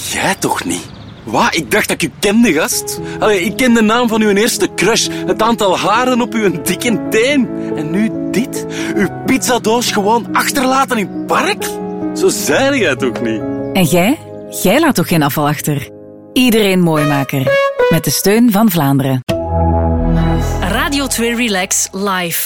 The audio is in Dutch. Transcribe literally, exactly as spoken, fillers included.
Jij toch niet? Wat? Ik dacht dat ik u kende, gast. Allee, ik ken de naam van uw eerste crush. Het aantal haren op uw dikke teen. En nu dit? Uw pizzadoos gewoon achterlaten in het park? Zo zei jij toch niet? En jij? Jij laat toch geen afval achter? Iedereen Mooimaker. Met de steun van Vlaanderen. Radio twee Relax Live.